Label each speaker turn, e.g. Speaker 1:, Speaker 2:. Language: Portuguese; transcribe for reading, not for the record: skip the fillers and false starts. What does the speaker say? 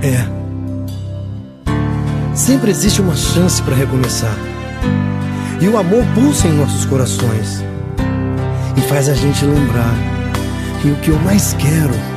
Speaker 1: É. Sempre existe uma chance para recomeçar. E o amor pulsa em nossos corações e faz a gente lembrar que o que eu mais quero